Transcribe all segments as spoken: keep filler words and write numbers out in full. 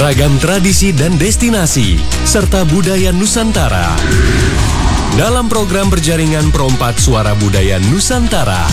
ragam tradisi dan destinasi, serta budaya Nusantara. Dalam program berjaringan Perompat Suara Budaya Nusantara.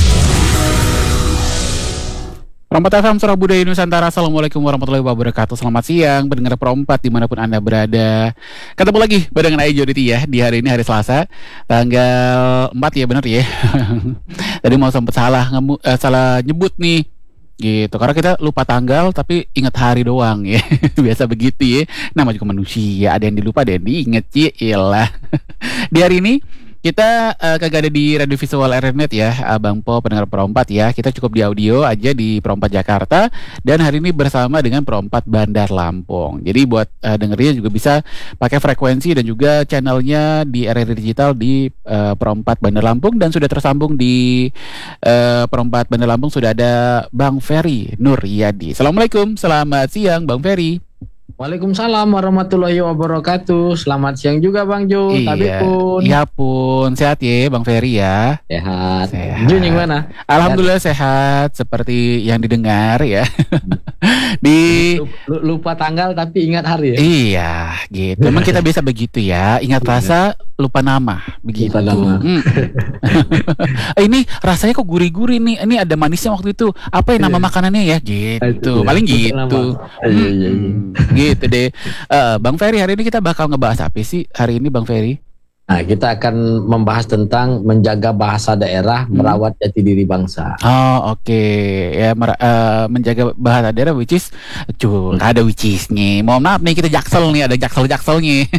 Perompat F M Suara Budaya Nusantara. Assalamualaikum warahmatullahi wabarakatuh. Selamat siang pendengar Perompat dimanapun Anda berada. Ketemu lagi barengan Ayu Joditi ya. Di hari ini hari Selasa tanggal empat ya, benar ya. Tadi mau sempat salah ngemu, eh, salah nyebut nih gitu, karena kita lupa tanggal tapi ingat hari doang ya. Biasa begitu ya, nama juga manusia, ada yang dilupa ada yang diinget ya. Iyalah. Di hari ini kita uh, kagak ada di Radio Visual R N Net ya, Abang Po pendengar Perompat ya. Kita cukup di audio aja di Perompat Jakarta. Dan hari ini bersama dengan Perompat Bandar Lampung. Jadi buat uh, dengernya juga bisa pakai frekuensi dan juga channelnya di R R I Digital di uh, Perompat Bandar Lampung. Dan sudah tersambung di uh, Perompat Bandar Lampung sudah ada Bang Ferry Nuryadi. Assalamualaikum, selamat siang Bang Ferry. Waalaikumsalam warahmatullahi wabarakatuh. Selamat siang juga Bang Jo. Iya, Tapi pun. Iya pun, sehat ya Bang Ferry ya. Sehat. Sehat. Jun yang mana? Alhamdulillah sehat, seperti yang didengar ya. Di lupa tanggal tapi ingat hari ya. Iya, gitu. Memang kita biasa begitu ya. Ingat rasa, lupa nama, begitu. Lupa nama. Hmm. Ini rasanya kok gurih-gurih nih. Ini ada manisnya waktu itu. Apa ya nama makanannya ya? Gitu. Paling gitu. Iya iya iya. Gitu deh. Uh, Bang Ferry, hari ini kita bakal ngebahas apa sih hari ini Bang Ferry? Nah, kita akan membahas tentang menjaga bahasa daerah, hmm. merawat jati diri bangsa. Oh, oke. Okay. Ya, mer- uh, menjaga bahasa daerah which is cuy, hmm. ada which is-nya. Mohon maaf nih kita jaksel nih, ada jaksel-jakselnya.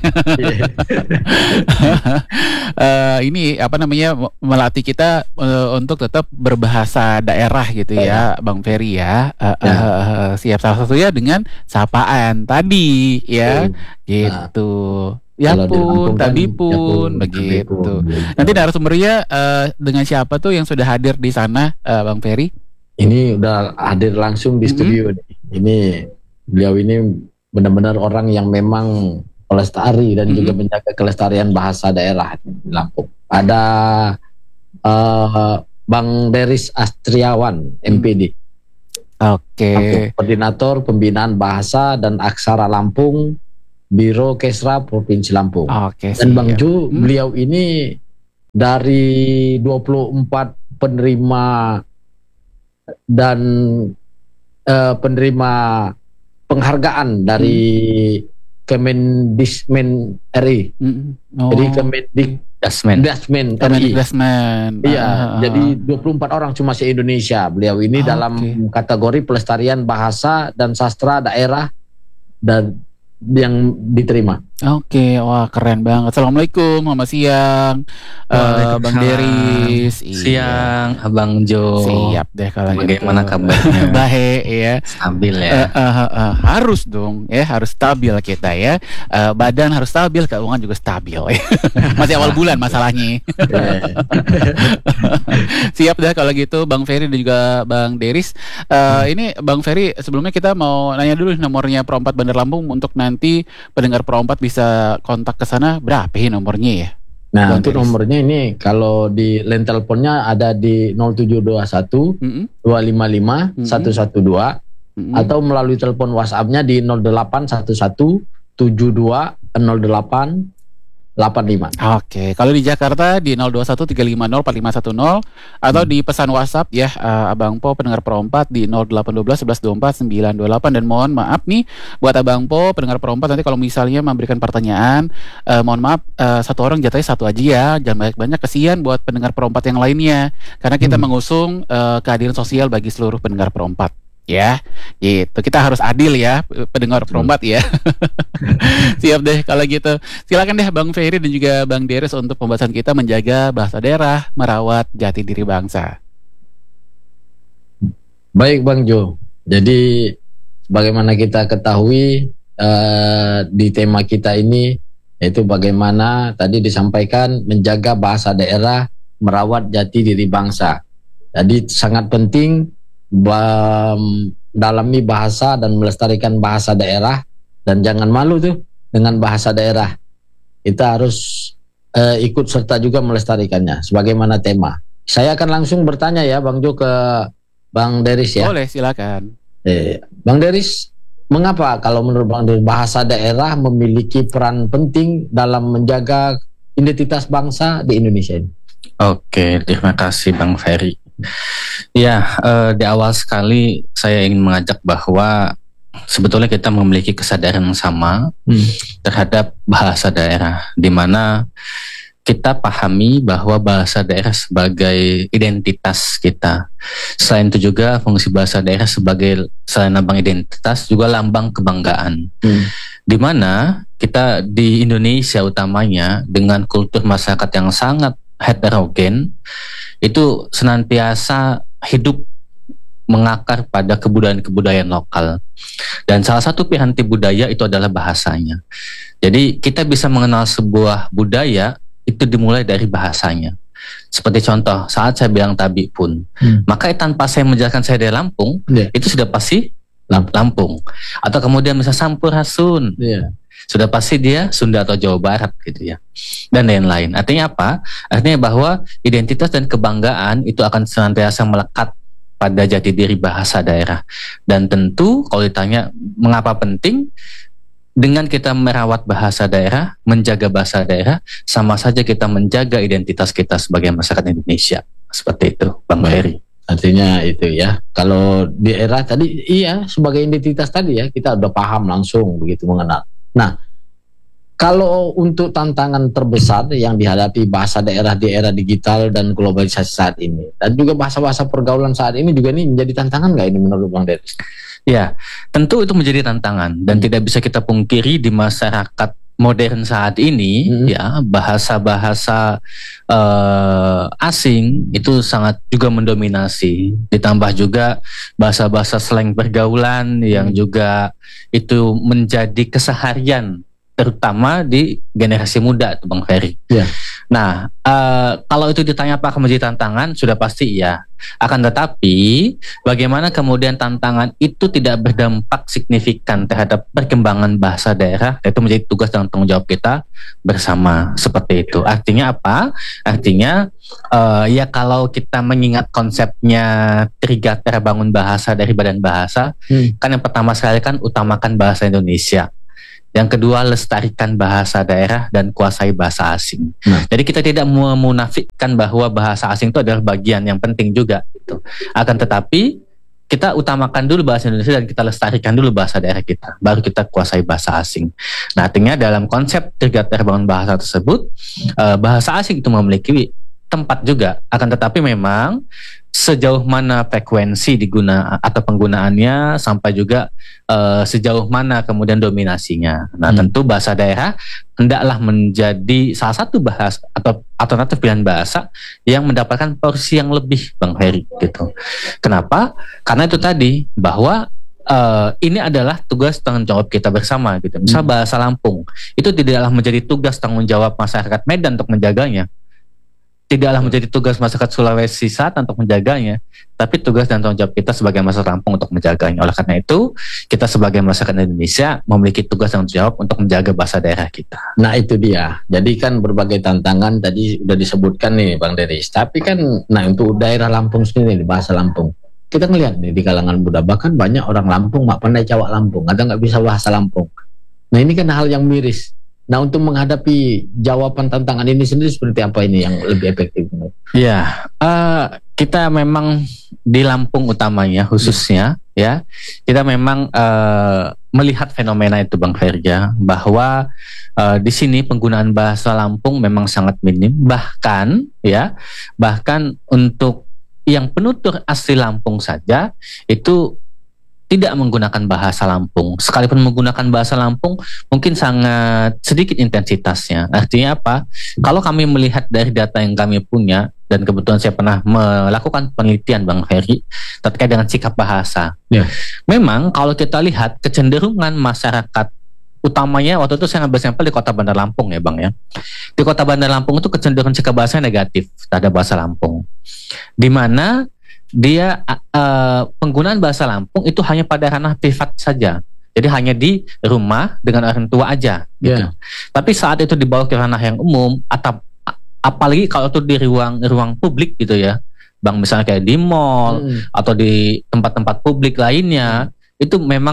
uh, ini apa namanya melatih kita uh, untuk tetap berbahasa daerah gitu ya, hmm. Bang Ferry ya. Uh, ya. Uh, siap salah satunya dengan sapaan tadi ya. Hmm. Gitu. Ya pun, tadi pun, ya begitu. Pun, nanti narasumbernya uh, dengan siapa tuh yang sudah hadir di sana, uh, Bang Ferry? Ini udah hadir langsung di mm-hmm. studio nih. Ini beliau ini benar-benar orang yang memang pelestari dan mm-hmm. juga menjaga kelestarian bahasa daerah di Lampung. Ada uh, Bang Deris Astriawan, M P D. Oke. Okay. Koordinator Pembinaan Bahasa dan Aksara Lampung, Biro Kesra Provinsi Lampung. Oke, dan Bang Ju, hmm. beliau ini dari dua puluh empat penerima dan uh, penerima penghargaan dari hmm. Kemendismen R I. Hmm. Oh. Jadi Kemendikdasmen. Dasmen R I. Iya, uh, jadi dua puluh empat orang cuma se-Indonesia. Beliau ini oh, dalam okay. kategori pelestarian bahasa dan sastra daerah dan yang diterima. Oke, wah keren banget. Assalamualaikum, selamat siang, uh, Bang Deris. Siang, Abang Jo. Siap deh kalau gitu. Bagaimana kabarnya? Baik ya. Stabil ya. Uh, uh, uh, uh, harus dong, ya harus stabil kita ya. Uh, badan harus stabil, keuangan juga stabil. Masih awal bulan masalahnya. Siap deh kalau gitu, Bang Ferry dan juga Bang Deris. Uh, hmm. Ini Bang Ferry, sebelumnya kita mau nanya dulu nomornya Perompat Bandar Lampung untuk nanti pendengar Perompat bisa kontak ke sana, berapa ya nomornya ya? Nah, Bang untuk Deris. Nomornya ini kalau di line teleponnya ada di nol tujuh dua satu dua lima lima satu satu dua mm-hmm. atau melalui telepon WhatsApp-nya di nol delapan satu satu tujuh dua nol delapan delapan lima. Oke, kalau di Jakarta di nol dua satu tiga lima nol empat lima satu nol atau hmm. di pesan WhatsApp ya uh, Abang Po pendengar Perompat di nol delapan satu dua satu satu dua empat sembilan dua delapan. Dan mohon maaf nih buat Abang Po pendengar Perompat, nanti kalau misalnya memberikan pertanyaan uh, mohon maaf uh, satu orang jatahnya satu aja ya, jangan banyak-banyak, kesian buat pendengar Perompat yang lainnya karena kita hmm. mengusung uh, keadilan sosial bagi seluruh pendengar Perompat. Ya, gitu. Kita harus adil ya, pendengar Perompat ya. Siap deh kalau gitu. Silakan deh Bang Ferry dan juga Bang Deris untuk pembahasan kita menjaga bahasa daerah, merawat jati diri bangsa. Baik Bang Jo. Jadi bagaimana kita ketahui uh, di tema kita ini yaitu bagaimana tadi disampaikan menjaga bahasa daerah, merawat jati diri bangsa. Jadi sangat penting mendalami bahasa dan melestarikan bahasa daerah, dan jangan malu tuh dengan bahasa daerah. Kita harus uh, ikut serta juga melestarikannya sebagaimana tema. Saya akan langsung bertanya ya Bang Jo ke Bang Deris ya. Boleh, silakan. Eh, Bang Deris, mengapa kalau menurut Bang Dery bahasa daerah memiliki peran penting dalam menjaga identitas bangsa di Indonesia ini? Oke, terima kasih Bang Ferry. Ya, eh, di awal sekali saya ingin mengajak bahwa sebetulnya kita memiliki kesadaran yang sama hmm. terhadap bahasa daerah, di mana kita pahami bahwa bahasa daerah sebagai identitas kita. Selain itu juga fungsi bahasa daerah sebagai selain lambang identitas juga lambang kebanggaan. Hmm. Di mana kita di Indonesia utamanya dengan kultur masyarakat yang sangat heterogen itu senantiasa hidup mengakar pada kebudayaan-kebudayaan lokal. Dan salah satu piranti budaya itu adalah bahasanya. Jadi kita bisa mengenal sebuah budaya itu dimulai dari bahasanya. Seperti contoh, saat saya bilang tabi pun, hmm. maka tanpa saya menjelaskan saya dari Lampung, yeah. itu sudah pasti Lampung. Atau kemudian misalnya Sampurasun, yeah. sudah pasti dia Sunda atau Jawa Barat gitu ya. Dan lain-lain. Artinya apa? Artinya bahwa identitas dan kebanggaan itu akan senantiasa melekat pada jati diri bahasa daerah. Dan tentu kalau ditanya mengapa penting, dengan kita merawat bahasa daerah, menjaga bahasa daerah, sama saja kita menjaga identitas kita sebagai masyarakat Indonesia. Seperti itu, Bang Ferry. Artinya itu ya, kalau di era tadi, iya sebagai identitas tadi ya, kita udah paham langsung begitu mengenal. Nah, kalau untuk tantangan terbesar yang dihadapi bahasa daerah di era digital dan globalisasi saat ini, dan juga bahasa-bahasa pergaulan saat ini juga ini menjadi tantangan nggak ini menurut Bang Dery? Ya, tentu itu menjadi tantangan dan hmm. tidak bisa kita pungkiri di masyarakat modern saat ini, hmm. ya bahasa-bahasa uh, asing itu sangat juga mendominasi. Ditambah juga bahasa-bahasa slang pergaulan yang hmm. juga itu menjadi keseharian, terutama di generasi muda, tuh Bang Ferry. Ya. Nah, uh, kalau itu ditanya apa akan menjadi tantangan, sudah pasti iya. Akan tetapi, bagaimana kemudian tantangan itu tidak berdampak signifikan terhadap perkembangan bahasa daerah, itu menjadi tugas dan tanggung jawab kita bersama, seperti itu. Artinya apa? Artinya, uh, ya kalau kita mengingat konsepnya Trigatera Bangun Bahasa dari Badan Bahasa, hmm. kan yang pertama sekali kan utamakan bahasa Indonesia. Yang kedua, lestarikan bahasa daerah dan kuasai bahasa asing. Nah. Jadi kita tidak memunafikkan bahwa bahasa asing itu adalah bagian yang penting juga. Gitu. Akan tetapi kita utamakan dulu bahasa Indonesia dan kita lestarikan dulu bahasa daerah kita. Baru kita kuasai bahasa asing. Nah, artinya dalam konsep Trigatera Bangun Bahasa tersebut, bahasa asing itu memiliki tempat juga. Akan tetapi memang sejauh mana frekuensi diguna atau penggunaannya sampai juga uh, sejauh mana kemudian dominasinya. Nah, hmm. tentu bahasa daerah hendaklah menjadi salah satu bahasa atau alternatif pilihan bahasa yang mendapatkan porsi yang lebih, Bang Ferry, gitu. Kenapa? Karena itu tadi bahwa Uh, ini adalah tugas tanggung jawab kita bersama gitu. Misal hmm. bahasa Lampung itu tidaklah menjadi tugas tanggung jawab masyarakat Medan untuk menjaganya. Tidaklah menjadi tugas masyarakat Sulawesi Selatan untuk menjaganya, tapi tugas dan tanggung jawab kita sebagai masyarakat Lampung untuk menjaganya. Oleh karena itu, kita sebagai masyarakat Indonesia memiliki tugas dan tanggung jawab untuk menjaga bahasa daerah kita. Nah itu dia. Jadi kan berbagai tantangan tadi sudah disebutkan nih Bang Dery. Tapi kan, nah untuk daerah Lampung sendiri, bahasa Lampung, kita ngelihat nih di kalangan muda, bahkan banyak orang Lampung mak pandai cawak Lampung, atau nggak bisa bahasa Lampung. Nah ini kan hal yang miris. Nah, untuk menghadapi jawaban tantangan ini sendiri seperti apa ini yang lebih efektif? Ya, uh, kita memang di Lampung utamanya khususnya ya, kita memang uh, melihat fenomena itu Bang Ferry, bahwa uh, di sini penggunaan bahasa Lampung memang sangat minim, bahkan ya, bahkan untuk yang penutur asli Lampung saja itu tidak menggunakan bahasa Lampung. Sekalipun menggunakan bahasa Lampung, mungkin sangat sedikit intensitasnya. Artinya apa? Kalau kami melihat dari data yang kami punya, dan kebetulan saya pernah melakukan penelitian Bang Ferry terkait dengan sikap bahasa. Yeah. Memang kalau kita lihat kecenderungan masyarakat, utamanya waktu itu saya ngambil sampel di Kota Bandar Lampung ya Bang ya. Di Kota Bandar Lampung itu kecenderungan sikap bahasa negatif terhadap bahasa Lampung. Di mana dia uh, penggunaan bahasa Lampung itu hanya pada ranah privat saja. Jadi hanya di rumah dengan orang tua aja gitu. Yeah. Tapi saat itu dibawa ke ranah yang umum atau apalagi kalau itu di ruang ruang publik gitu ya. Bang, misalnya kayak di mall hmm. atau di tempat-tempat publik lainnya, hmm. itu memang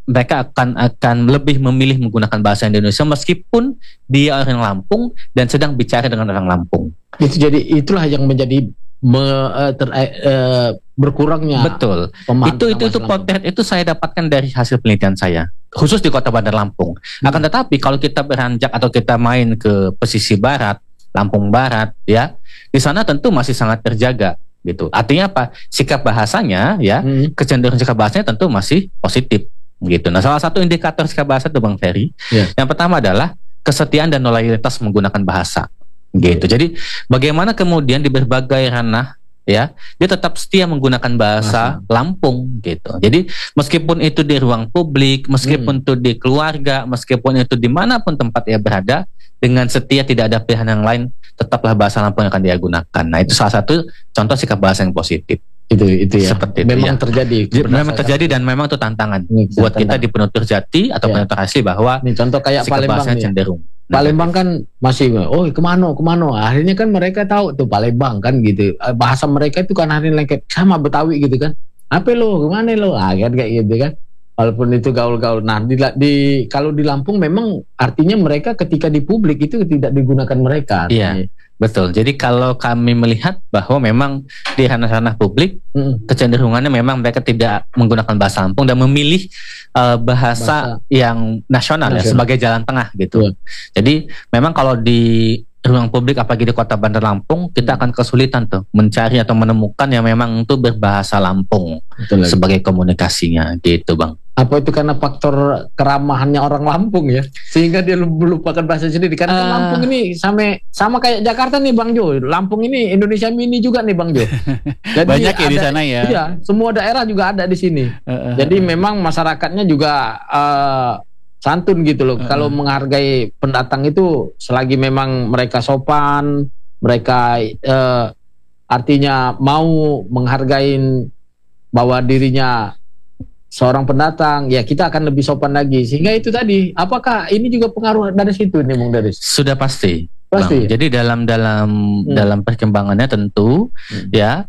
mereka akan akan lebih memilih menggunakan bahasa Indonesia meskipun dia orang Lampung dan sedang bicara dengan orang Lampung. Itu jadi itulah yang menjadi me, uh, ter, uh, berkurangnya. Betul. Itu itu itu potret itu saya dapatkan dari hasil penelitian saya, khusus di Kota Bandar Lampung. Hmm. Akan tetapi kalau kita beranjak atau kita main ke pesisir barat, Lampung Barat, ya, di sana tentu masih sangat terjaga. Gitu. Artinya apa? Sikap bahasanya, ya, hmm. kecenderungan sikap bahasanya tentu masih positif. Gitu. Nah, salah satu indikator sikap bahasa itu Bang Ferry, yeah. yang pertama adalah kesetiaan dan loyalitas menggunakan bahasa. Gitu. Yeah. Jadi, bagaimana kemudian di berbagai ranah, ya, dia tetap setia menggunakan bahasa Masa. Lampung. Gitu. Jadi, meskipun itu di ruang publik, meskipun hmm. itu di keluarga, meskipun itu dimanapun tempat ia berada, dengan setia tidak ada pilihan yang lain, tetaplah bahasa Lampung yang akan dia gunakan. Nah, itu salah satu contoh sikap bahasa yang positif. Itu itu ya. Seperti memang itu, ya. terjadi. Memang terjadi dan memang itu tantangan ini, buat kita di penutur jati atau ya. penutur asli bahwa ini contoh kayak sikap Palembang bahasanya cenderung. Nah, Palembang kan masih, oh kemana kemana. Akhirnya kan mereka tahu tuh Palembang kan gitu. Bahasa mereka itu kan hari lengket sama Betawi gitu kan. Apa lo kemana lo? Ah, kan kayak gitu kan. Walaupun itu gaul-gaul. Nah, di, di kalau di Lampung memang artinya mereka ketika di publik itu tidak digunakan mereka. Iya, betul. Jadi kalau kami melihat bahwa memang di ranah-ranah publik hmm. kecenderungannya memang mereka tidak menggunakan bahasa Lampung dan memilih uh, bahasa, bahasa yang nasional, nasional ya sebagai jalan tengah gitu. Hmm. Jadi memang kalau di ruang publik apalagi di Kota Bandar Lampung kita akan kesulitan tuh mencari atau menemukan yang memang itu berbahasa Lampung sebagai komunikasinya gitu Bang. Apa itu karena faktor keramahannya orang Lampung ya sehingga dia melupakan bahasa sendiri karena uh, Lampung ini sama sama kayak Jakarta nih Bang Jo. Lampung ini Indonesia mini juga nih Bang Jo. Jadi banyak ya ada, di sana ya. Iya, semua daerah juga ada di sini. Uh, uh, Jadi memang masyarakatnya juga uh, santun gitu loh. Uh, Kalau menghargai pendatang itu selagi memang mereka sopan, mereka uh, artinya mau menghargai bahwa dirinya seorang pendatang, ya kita akan lebih sopan lagi. Sehingga itu tadi, apakah ini juga pengaruh dari situ nih Bung Daris? Sudah pasti. Pasti. Bang. Jadi dalam dalam hmm. dalam perkembangannya tentu hmm. ya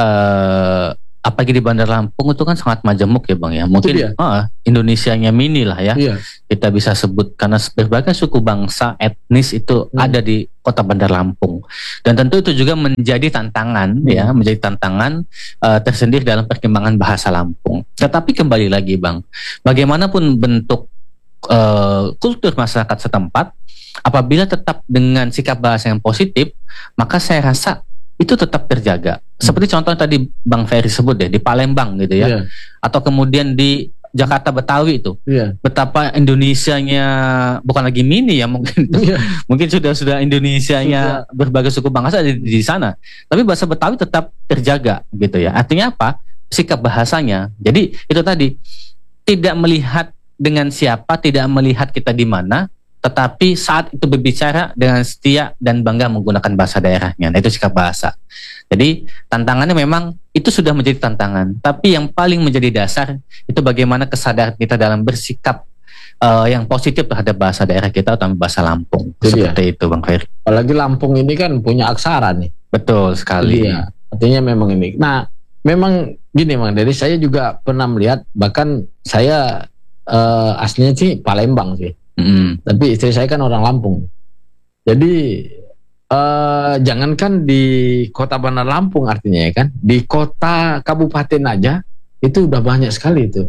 eh, apalagi di Bandar Lampung itu kan sangat majemuk ya Bang ya. Mungkin oh, Indonesianya mini lah ya. Iya. Kita bisa sebut karena berbagai suku bangsa etnis itu hmm. ada di Kota Bandar Lampung. Dan tentu itu juga menjadi tantangan hmm. ya, menjadi tantangan uh, tersendiri dalam perkembangan bahasa Lampung. Tetapi kembali lagi Bang, bagaimanapun bentuk uh, kultur masyarakat setempat, apabila tetap dengan sikap bahasa yang positif, maka saya rasa itu tetap terjaga. Seperti contoh tadi Bang Ferry sebut deh di Palembang gitu ya, yeah. atau kemudian di Jakarta Betawi itu, yeah. betapa Indonesianya bukan lagi mini ya mungkin, yeah. mungkin sudah sudah Indonesianya sudah. Berbagai suku bangsa di, di sana, tapi bahasa Betawi tetap terjaga gitu ya. Artinya apa? Sikap bahasanya. Jadi itu tadi tidak melihat dengan siapa, tidak melihat kita di mana. Tetapi saat itu berbicara dengan setia dan bangga menggunakan bahasa daerahnya. Nah, itu sikap bahasa. Jadi tantangannya memang itu sudah menjadi tantangan. Tapi yang paling menjadi dasar itu bagaimana kesadaran kita dalam bersikap uh, yang positif terhadap bahasa daerah kita atau bahasa Lampung. Jadi seperti ya. Itu Bang Ferry. Apalagi Lampung ini kan punya aksara nih. Betul sekali. Iya. Artinya memang ini. Nah, memang gini Bang, dari saya juga pernah melihat, bahkan saya uh, aslinya sih Palembang sih. Mm. Tapi istri saya kan orang Lampung. Jadi uh, jangankan di Kota Bandar Lampung artinya ya kan, di kota kabupaten aja itu udah banyak sekali itu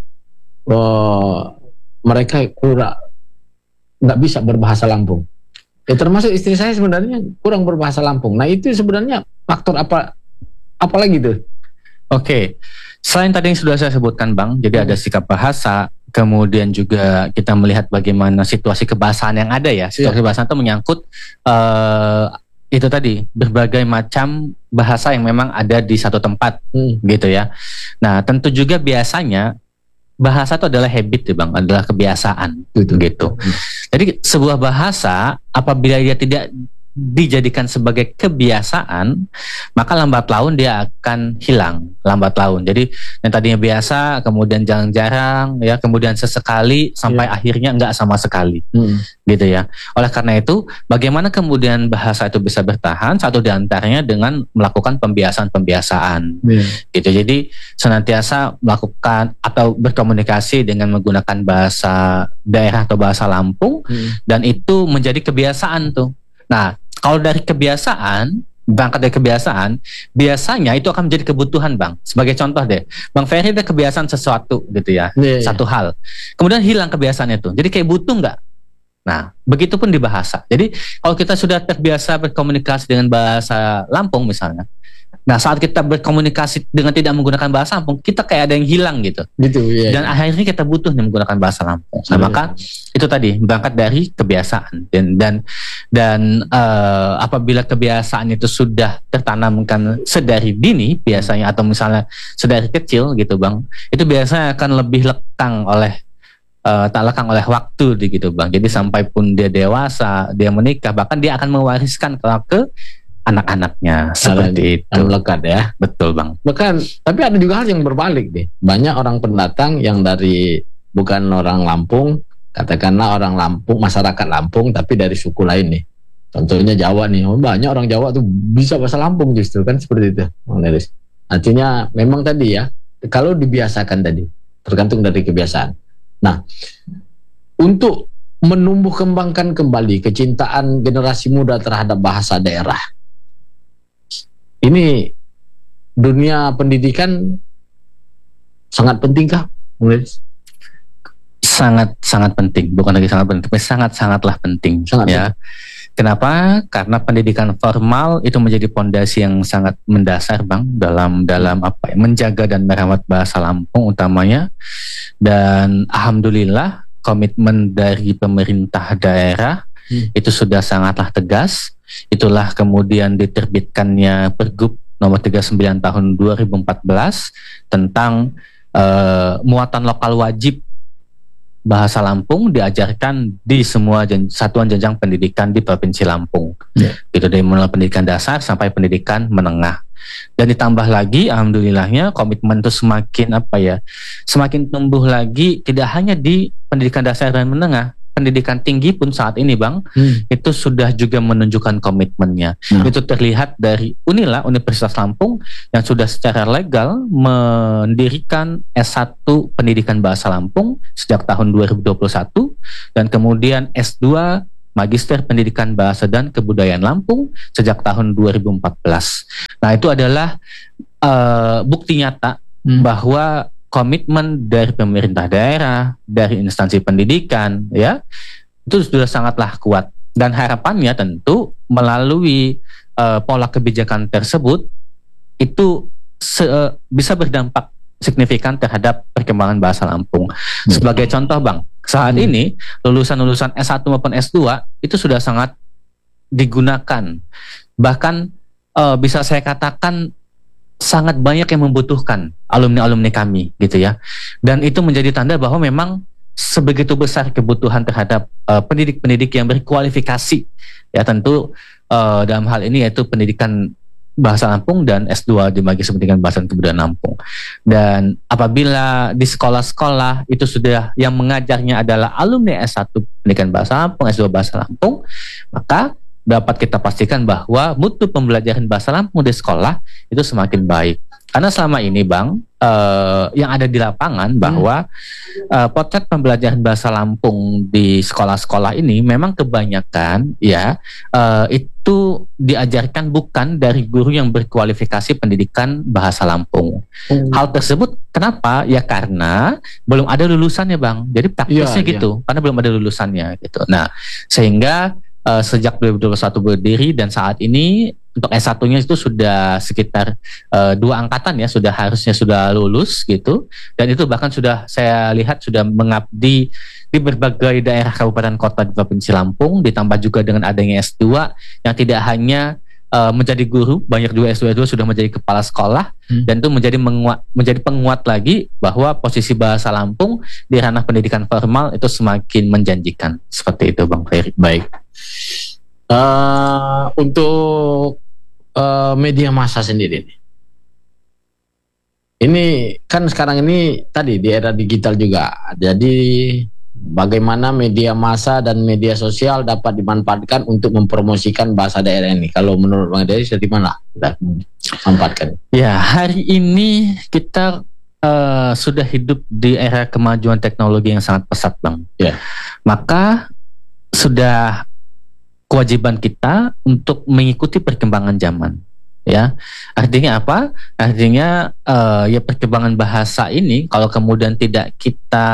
uh, mereka kurang nggak bisa berbahasa Lampung. Ya termasuk istri saya sebenarnya kurang berbahasa Lampung. Nah itu sebenarnya faktor apa apa lagi tuh? Oke, okay. Selain tadi yang sudah saya sebutkan Bang, jadi hmm. ada sikap bahasa. Kemudian juga kita melihat bagaimana situasi kebahasaan yang ada ya. Situasi yeah. kebahasaan itu menyangkut uh, itu tadi berbagai macam bahasa yang memang ada di satu tempat hmm. gitu ya. Nah tentu juga biasanya bahasa itu adalah habit ya Bang, adalah kebiasaan gitu. gitu. Hmm. Jadi sebuah bahasa apabila dia tidak dijadikan sebagai kebiasaan, maka lambat laun dia akan hilang, lambat laun. Jadi yang tadinya biasa, kemudian jarang-jarang, ya, kemudian sesekali, sampai yeah. akhirnya enggak sama sekali, hmm. gitu ya. Oleh karena itu, bagaimana kemudian bahasa itu bisa bertahan? Satu diantaranya dengan melakukan pembiasaan-pembiasaan, yeah. gitu. Jadi senantiasa melakukan atau berkomunikasi dengan menggunakan bahasa daerah atau bahasa Lampung, hmm. dan itu menjadi kebiasaan tuh. Nah, kalau dari kebiasaan, berangkat dari kebiasaan, biasanya itu akan menjadi kebutuhan, Bang. Sebagai contoh deh, Bang Ferry ada kebiasaan sesuatu gitu ya, yeah, satu yeah. hal. Kemudian hilang kebiasaan itu. Jadi kayak butuh nggak? Nah, begitupun di bahasa. Jadi kalau kita sudah terbiasa berkomunikasi dengan bahasa Lampung misalnya, nah saat kita berkomunikasi dengan tidak menggunakan bahasa Lampung, kita kayak ada yang hilang gitu. Gitu ya. Dan akhirnya kita butuh nih menggunakan bahasa Lampung. Nah, maka itu tadi berangkat dari kebiasaan dan dan dan uh, apabila kebiasaan itu sudah tertanamkan sedari dini biasanya atau misalnya sedari kecil gitu, Bang, itu biasanya akan lebih lekang oleh Uh, tak lekang oleh waktu gitu, Bang. Jadi sampai pun dia dewasa, dia menikah, bahkan dia akan mewariskan ke, ke anak-anaknya seperti itu. Lekat ya. Betul, Bang. Bahkan tapi ada juga hal yang berbalik deh. Banyak orang pendatang yang dari bukan orang Lampung, katakanlah orang Lampung, masyarakat Lampung, tapi dari suku lain nih. Contohnya Jawa nih. Banyak orang Jawa tuh bisa bahasa Lampung justru kan seperti itu, Bang Neris. Artinya memang tadi ya, kalau dibiasakan tadi, tergantung dari kebiasaan. Nah, untuk menumbuh kembangkan kembali kecintaan generasi muda terhadap bahasa daerah, ini dunia pendidikan sangat pentingkah, Mulis? Sangat sangat penting, bukan lagi sangat penting, tapi sangat sangatlah penting. Sangat ya. Penting. Kenapa? Karena pendidikan formal itu menjadi pondasi yang sangat mendasar, Bang, dalam dalam apa ya, menjaga dan merawat bahasa Lampung utamanya. Dan alhamdulillah komitmen dari pemerintah daerah hmm. itu sudah sangatlah tegas. Itulah kemudian diterbitkannya Pergub nomor tiga puluh sembilan tahun dua ribu empat belas tentang uh, muatan lokal wajib bahasa Lampung diajarkan di semua jen, satuan jenjang pendidikan di Provinsi Lampung. Yeah. Itu dari mulai pendidikan dasar sampai pendidikan menengah. Dan ditambah lagi, alhamdulillahnya komitmen itu semakin apa ya, semakin tumbuh lagi, tidak hanya di pendidikan dasar dan menengah, pendidikan tinggi pun saat ini, Bang, hmm. itu sudah juga menunjukkan komitmennya. Hmm. Itu terlihat dari Unila, Universitas Lampung, yang sudah secara legal mendirikan S satu Pendidikan Bahasa Lampung sejak tahun dua ribu dua puluh satu, dan kemudian S dua Magister Pendidikan Bahasa dan Kebudayaan Lampung sejak tahun dua ribu empat belas. Nah, itu adalah uh, bukti nyata hmm. bahwa komitmen dari pemerintah daerah, dari instansi pendidikan, ya, itu sudah sangatlah kuat. Dan harapannya tentu melalui uh, pola kebijakan tersebut itu se- uh, bisa berdampak signifikan terhadap perkembangan bahasa Lampung. Hmm. Sebagai contoh, Bang, saat hmm. ini lulusan-lulusan S satu maupun S dua itu sudah sangat digunakan. Bahkan uh, bisa saya katakan sangat banyak yang membutuhkan alumni-alumni kami gitu ya. Dan itu menjadi tanda bahwa memang sebegitu besar kebutuhan terhadap uh, pendidik-pendidik yang berkualifikasi. Ya, tentu uh, dalam hal ini yaitu pendidikan Bahasa Lampung dan S dua di Magister Pendidikan Bahasa dan Kebudayaan Lampung. Dan apabila di sekolah-sekolah itu sudah yang mengajarnya adalah alumni S satu Pendidikan Bahasa Lampung, S dua Bahasa Lampung, maka dapat kita pastikan bahwa mutu pembelajaran bahasa Lampung di sekolah itu semakin baik. Karena selama ini, Bang, uh, yang ada di lapangan bahwa uh, potret pembelajaran bahasa Lampung di sekolah-sekolah ini memang kebanyakan ya uh, itu diajarkan bukan dari guru yang berkualifikasi pendidikan bahasa Lampung. Hmm. Hal tersebut kenapa? Ya karena belum ada lulusannya, Bang. Jadi praktisnya ya, gitu, ya. Karena belum ada lulusannya gitu. Nah, sehingga uh, sejak dua ribu dua puluh satu berdiri dan saat ini untuk S satunya itu sudah sekitar uh, dua angkatan ya, sudah harusnya sudah lulus gitu. Dan itu bahkan sudah saya lihat sudah mengabdi di berbagai daerah kabupaten kota di Provinsi Lampung, ditambah juga dengan adanya S dua yang tidak hanya uh, menjadi guru, banyak juga S dua sudah menjadi kepala sekolah, hmm. dan itu menjadi menguat, menjadi penguat lagi bahwa posisi bahasa Lampung di ranah pendidikan formal itu semakin menjanjikan. Seperti itu, Bang Ferry. Baik. Uh, untuk uh, media massa sendiri nih. Ini kan sekarang ini tadi di era digital juga. Jadi bagaimana media massa dan media sosial dapat dimanfaatkan untuk mempromosikan bahasa daerah ini. Kalau menurut Bang Dery, dari mana kita manfaatkan? Ya, hari ini kita uh, sudah hidup di era kemajuan teknologi yang sangat pesat, Bang. Ya. Maka sudah kewajiban kita untuk mengikuti perkembangan zaman, ya. Artinya apa? Artinya uh, ya perkembangan bahasa ini kalau kemudian tidak kita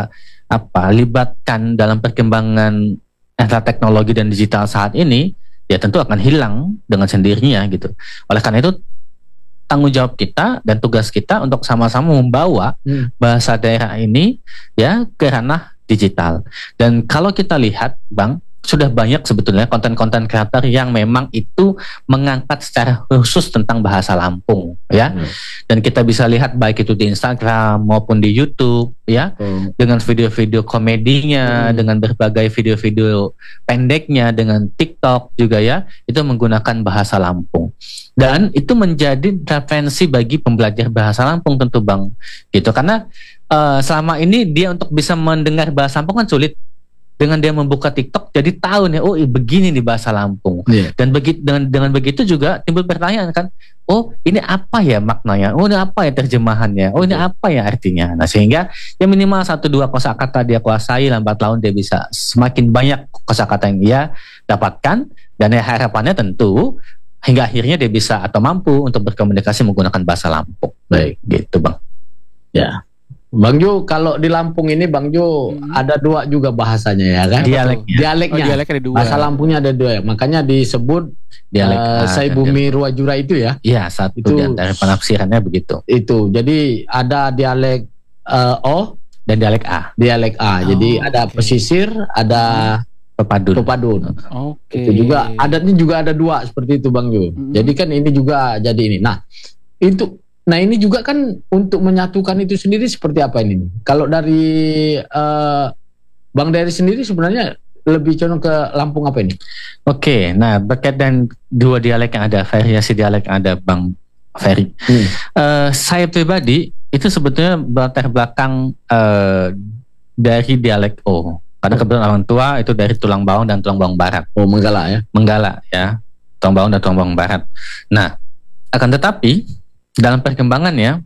apa libatkan dalam perkembangan era teknologi dan digital saat ini, ya tentu akan hilang dengan sendirinya gitu. Oleh karena itu tanggung jawab kita dan tugas kita untuk sama-sama membawa hmm. bahasa daerah ini ya ke ranah digital. Dan kalau kita lihat, Bang, sudah banyak sebetulnya konten-konten kreator yang memang itu mengangkat secara khusus tentang bahasa Lampung, ya. Hmm. Dan kita bisa lihat baik itu di Instagram maupun di YouTube, ya, hmm. dengan video-video komedinya, hmm. dengan berbagai video-video pendeknya, dengan TikTok juga, ya, itu menggunakan bahasa Lampung. Dan itu menjadi referensi bagi pembelajar bahasa Lampung tentu, Bang, gitu. Karena uh, selama ini dia untuk bisa mendengar bahasa Lampung kan sulit. Dengan dia membuka TikTok, jadi tahu nih, oh begini nih bahasa Lampung. Yeah. Dan begitu dengan dengan begitu juga timbul pertanyaan kan, oh ini apa ya maknanya, oh ini apa ya terjemahannya, oh ini apa ya artinya. Nah sehingga ya minimal satu dua kosakata dia kuasai, lambat laun dia bisa semakin banyak kosakata yang dia dapatkan, dan ya harapannya tentu hingga akhirnya dia bisa atau mampu untuk berkomunikasi menggunakan bahasa Lampung. Baik, gitu, Bang. Ya. Bang Jo, kalau di Lampung ini Bang Jo hmm. ada dua juga bahasanya ya kan? Dialeknya. Dialeknya. Oh, dialek ada dua. Bahasa Lampungnya ada dua ya. Makanya disebut dialek uh, Sai Bumi Ruajura itu ya. Iya, satu itu, di antara penafsirannya begitu. Itu. Jadi ada dialek uh, O dan dialek A. Dialek A. Oh, jadi okay. ada pesisir, ada pepadun. Pepadun. Oke. Okay. Itu juga adatnya juga ada dua seperti itu Bang Jo. Hmm. Jadi kan ini juga jadi ini. Nah, itu Nah ini juga kan untuk menyatukan itu sendiri seperti apa ini? Kalau dari uh, Bang Dery sendiri sebenarnya lebih condong ke Lampung apa ini? Oke, nah berkaitan dua dialek yang ada, variasi dialek yang ada Bang Ferry. Hmm. Uh, saya pribadi itu sebetulnya latar belakang uh, dari dialek O. Karena kebetulan orang tua itu dari Tulang Bawang dan Tulang Bawang Barat. Oh, Menggala ya? Menggala ya, Tulang Bawang dan Tulang Bawang Barat. Nah, akan tetapi dalam perkembangannya,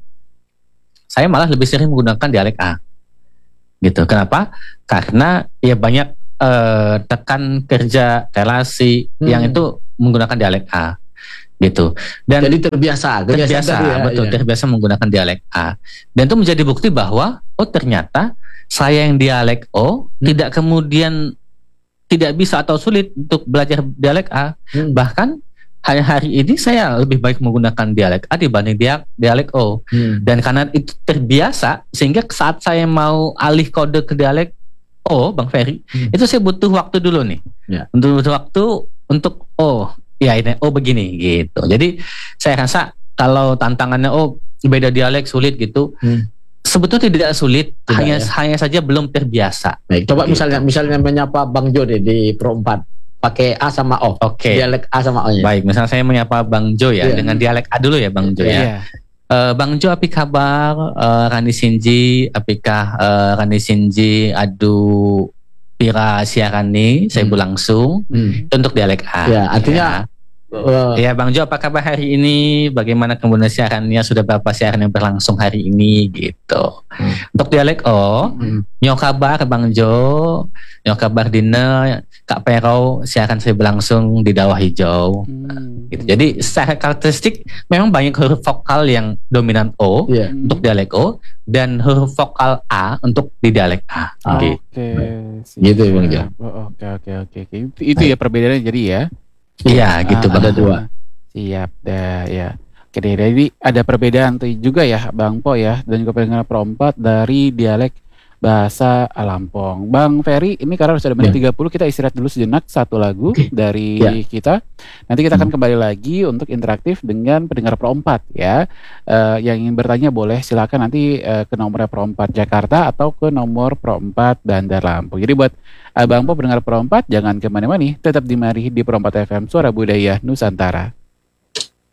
saya malah lebih sering menggunakan dialek A, gitu. Kenapa? Karena ya banyak eh, tekan kerja relasi hmm. yang itu menggunakan dialek A, gitu. Dan jadi terbiasa, terbiasa, ya, betul, ya. terbiasa menggunakan dialek A. Dan itu menjadi bukti bahwa oh ternyata saya yang dialek O hmm. tidak kemudian tidak bisa atau sulit untuk belajar dialek A, hmm. bahkan hari-hari ini saya lebih baik menggunakan dialek A dibanding dia, dialek O. Hmm. Dan karena itu terbiasa, sehingga saat saya mau alih kode ke dialek O, Bang Ferry, hmm. itu saya butuh waktu dulu nih. Yeah. Untuk butuh waktu untuk, oh, ya ini, oh begini, gitu. Jadi saya rasa kalau tantangannya, oh beda dialek sulit gitu, hmm. sebetulnya tidak sulit, tidak, hanya ya? hanya saja belum terbiasa. Baik, coba gitu. misalnya misalnya menyapa Bang Jo deh di Pro empat. Pakai A sama O. Oke. Okay. Dialek A sama O-nya. Baik, misalnya saya menyapa Bang Jo ya, yeah. dengan dialek A dulu ya Bang Jo ya. Yeah. Uh, Bang Jo, api kabar? Uh, Rani Sinji, apikah uh, Rani Sinji adu pira siarani, saya hmm. langsung. Hmm. Itu untuk dialek A. Ya, artinya Uh, ya Bang Jo, apa kabar hari ini? Bagaimana kemudian siarannya? Sudah berapa siaran yang berlangsung hari ini gitu. Hmm. Untuk dialek O, hmm. nyok kabar Bang Jo, nyok kabar Dina, Kak Pero, siaran saya berlangsung di Dawa Hijau. Hmm. Gitu. Jadi secara karakteristik memang banyak huruf vokal yang dominan O yeah. untuk dialek O dan huruf vokal A untuk di dialek A. Oh, gitu. Oke, okay. gitu ya Bang Jo. Oke oke oke. Itu ya perbedaannya jadi ya. Iya gitu ah, ada dua. Siap dah ya. Oke jadi ada perbedaan tuh juga ya Bang Po ya dan juga pendengar Pro empat dari dialek bahasa Lampung. Bang Ferry, ini karena sudah menit Ya. tiga puluh, kita istirahat dulu sejenak, satu lagu dari Ya. kita. Nanti kita akan kembali lagi untuk interaktif dengan pendengar Pro empat ya. Eh, yang ingin bertanya boleh silakan nanti eh, ke nomor Pro empat Jakarta atau ke nomor Pro empat Bandar Lampung. Jadi buat Abang Po pendengar Pro empat, jangan kemana-mana, tetap di mari di Pro empat F M Suara Budaya Nusantara.